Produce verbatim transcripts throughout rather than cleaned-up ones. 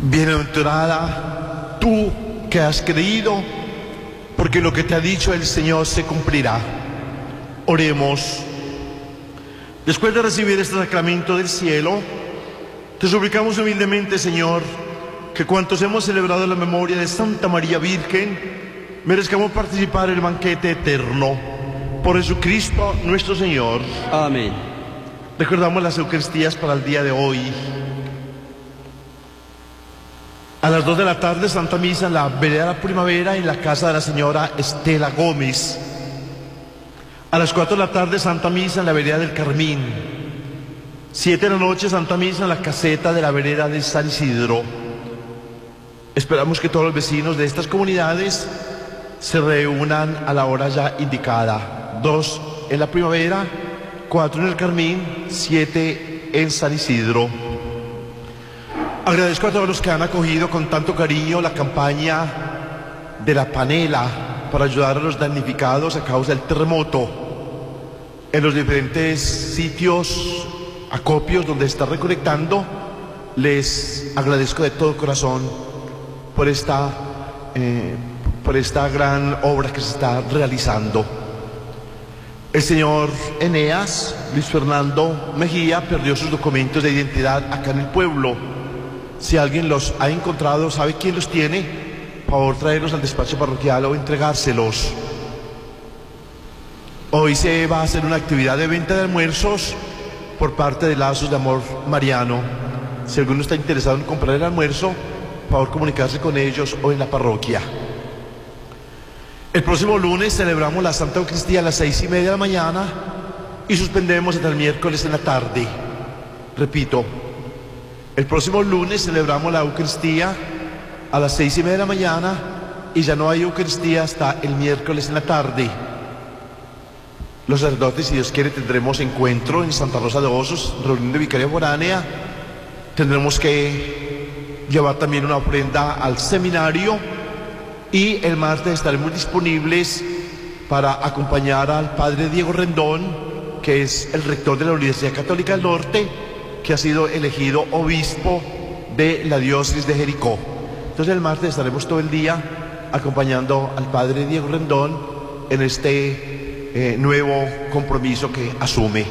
Bienaventurada tú que has creído, porque lo que te ha dicho el Señor se cumplirá. Oremos. Después de recibir este sacramento del cielo, te suplicamos humildemente, Señor, que cuantos hemos celebrado la memoria de Santa María Virgen, merezcamos participar en el banquete eterno. Por Jesucristo nuestro Señor. Amén. Recordamos las Eucaristías para el día de hoy. A las dos de la tarde, Santa Misa en la Vereda de la Primavera, en la casa de la señora Estela Gómez. A las cuatro de la tarde, Santa Misa en la Vereda del Carmín. Siete de la noche, Santa Misa en la caseta de la Vereda de San Isidro. Esperamos que todos los vecinos de estas comunidades se reúnan a la hora ya indicada. Dos en la Primavera, cuatro en el Carmín, siete en San Isidro. Agradezco a todos los que han acogido con tanto cariño la campaña de la panela para ayudar a los damnificados a causa del terremoto en los diferentes sitios, acopios donde está recolectando. Les agradezco de todo corazón por esta, eh, por esta gran obra que se está realizando. El señor Eneas Luis Fernando Mejía perdió sus documentos de identidad acá en el pueblo. Si alguien los ha encontrado, sabe quién los tiene, por favor traerlos al despacho parroquial o entregárselos. Hoy se va a hacer una actividad de venta de almuerzos por parte de Lazos de Amor Mariano. Si alguno está interesado en comprar el almuerzo, por favor comunicarse con ellos o en la parroquia. El próximo lunes celebramos la Santa Eucaristía a las seis y media de la mañana y suspendemos hasta el miércoles en la tarde. Repito, el próximo lunes celebramos la Eucaristía a las seis y media de la mañana y ya no hay Eucaristía hasta el miércoles en la tarde. Los sacerdotes, si Dios quiere, tendremos encuentro en Santa Rosa de Osos, reunión de vicaría foránea. Tendremos que llevar también una ofrenda al seminario y el martes estaremos disponibles para acompañar al padre Diego Rendón, que es el rector de la Universidad Católica del Norte, que ha sido elegido obispo de la diócesis de Jericó. Entonces el martes estaremos todo el día acompañando al padre Diego Rendón en este eh, nuevo compromiso que asume.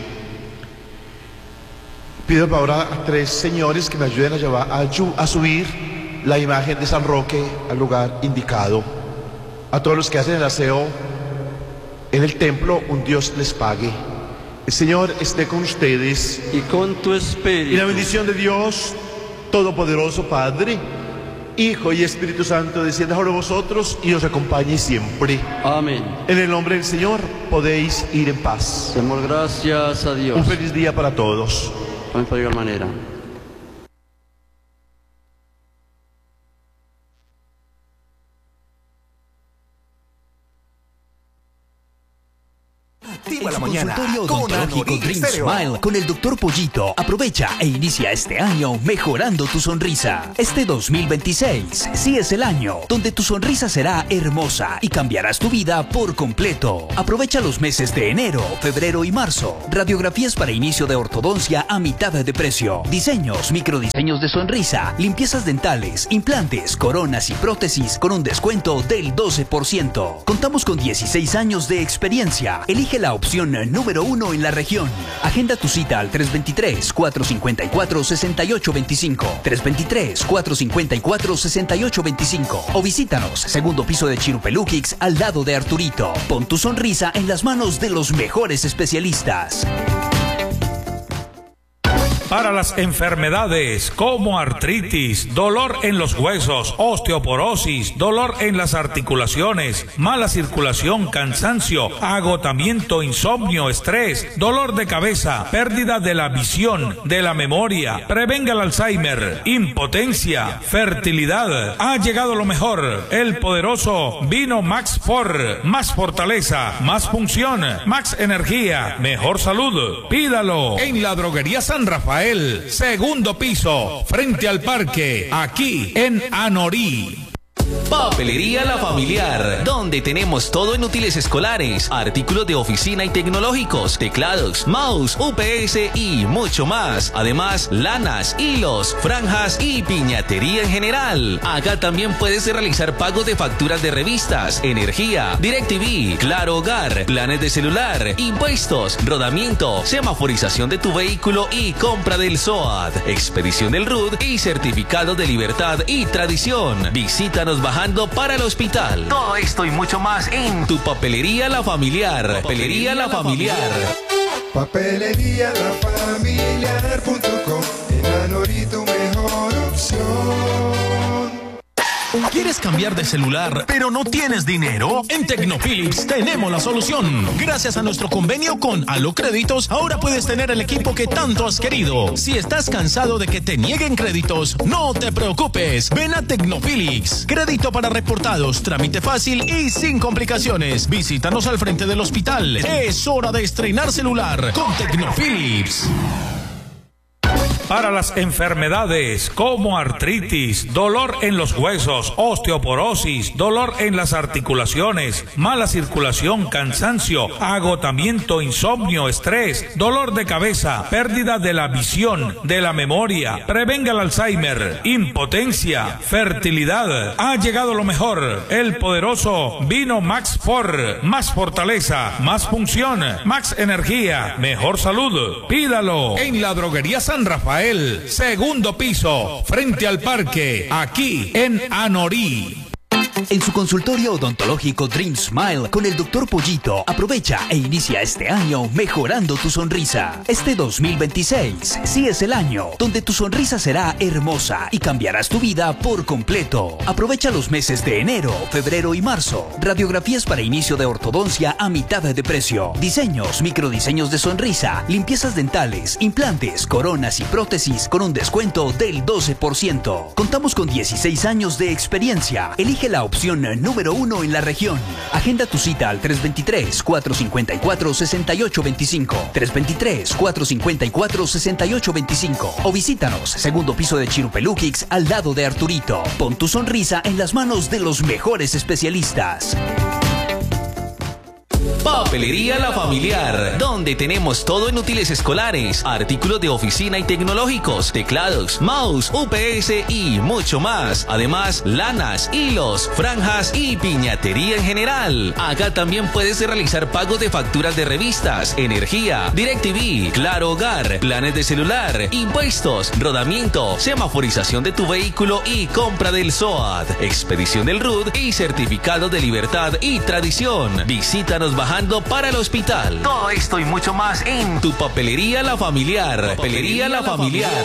Pido ahora a tres señores que me ayuden a, llevar, a, a subir la imagen de San Roque al lugar indicado. A todos los que hacen el aseo en el templo, un Dios les pague. El Señor esté con ustedes. Y con tu espíritu. Y la bendición de Dios Todopoderoso, Padre, Hijo y Espíritu Santo, descienda sobre vosotros y os acompañe siempre. Amén. En el nombre del Señor podéis ir en paz. Demos gracias a Dios. Un feliz día para todos. Amén, de igual manera. A la mañana, Consultorio con Odontológico Anorí Dream Stereo. Smile con el doctor Pollito. Aprovecha e inicia este año mejorando tu sonrisa. Este dos mil veintiséis sí es el año donde tu sonrisa será hermosa y cambiarás tu vida por completo. Aprovecha los meses de enero, febrero y marzo. Radiografías para inicio de ortodoncia a mitad de precio. Diseños, microdiseños de sonrisa, limpiezas dentales, implantes, coronas y prótesis con un descuento del doce por ciento. Contamos con dieciséis años de experiencia. Elige la opción número uno en la región. Agenda tu cita al tres dos tres, cuatro cinco cuatro, seis ocho dos cinco, tres dos tres, cuatro cinco cuatro, seis ocho dos cinco o visítanos, segundo piso de Chirupelukix, al lado de Arturito. Pon tu sonrisa en las manos de los mejores especialistas. Para las enfermedades como artritis, dolor en los huesos, osteoporosis, dolor en las articulaciones, mala circulación, cansancio, agotamiento, insomnio, estrés, dolor de cabeza, pérdida de la visión, de la memoria, prevenga el Alzheimer, impotencia, fertilidad. Ha llegado lo mejor, el poderoso Vino Max For, más fortaleza, más función, más energía, mejor salud. Pídalo en la droguería San Rafael, segundo piso, frente al parque, aquí en Anorí. Papelería La Familiar, donde tenemos todo en útiles escolares, artículos de oficina y tecnológicos, teclados, mouse, U P S y mucho más. Además, lanas, hilos, franjas y piñatería en general. Acá también puedes realizar pagos de facturas de revistas, energía, DirecTV, Claro Hogar, planes de celular, impuestos, rodamiento, semaforización de tu vehículo y compra del S O A D, expedición del R U D y certificado de libertad y tradición. Visítanos bajando para el hospital. Todo esto y mucho más en tu Papelería La Familiar. Papelería La Familiar. Papelería La Familiar punto com. En Anorí tu mejor opción. ¿Quieres cambiar de celular, pero no tienes dinero? En Tecnophilips tenemos la solución. Gracias a nuestro convenio con Alocréditos, ahora puedes tener el equipo que tanto has querido. Si estás cansado de que te nieguen créditos, no te preocupes. Ven a Tecnophilips. Crédito para reportados, trámite fácil y sin complicaciones. Visítanos al frente del hospital. Es hora de estrenar celular con Tecnophilips. Para las enfermedades como artritis, dolor en los huesos, osteoporosis, dolor en las articulaciones, mala circulación, cansancio, agotamiento, insomnio, estrés, dolor de cabeza, pérdida de la visión, de la memoria, prevenga el Alzheimer, impotencia, fertilidad. Ha llegado lo mejor, el poderoso Vino Max For, más fortaleza, más función, más energía, mejor salud. Pídalo en la droguería San Rafael, segundo piso, frente al parque, aquí en Anorí. En su consultorio odontológico Dream Smile con el doctor Pollito, aprovecha e inicia este año mejorando tu sonrisa. Este dos mil veintiséis sí es el año donde tu sonrisa será hermosa y cambiarás tu vida por completo. Aprovecha los meses de enero, febrero y marzo. Radiografías para inicio de ortodoncia a mitad de precio. Diseños, microdiseños de sonrisa, limpiezas dentales, implantes, coronas y prótesis con un descuento del doce por ciento. Contamos con dieciséis años de experiencia. Elige la opción número uno en la región. Agenda tu cita al tres dos tres, cuatro cinco cuatro, seis ocho dos cinco, tres dos tres, cuatro cinco cuatro, seis ocho dos cinco o visítanos, segundo piso de Chirupelukix, al lado de Arturito. Pon tu sonrisa en las manos de los mejores especialistas. Papelería La Familiar, donde tenemos todo en útiles escolares, artículos de oficina y tecnológicos, teclados, mouse, U P S y mucho más. Además, lanas, hilos, franjas y piñatería en general. Acá también puedes realizar pagos de facturas de revistas, energía, DirecTV, Claro Hogar, planes de celular, impuestos, rodamiento, semaforización de tu vehículo y compra del S O A D, expedición del R U D y certificado de libertad y tradición. Visítanos bajando para el hospital. Todo esto y mucho más en tu Papelería La Familiar. Papelería La Familiar.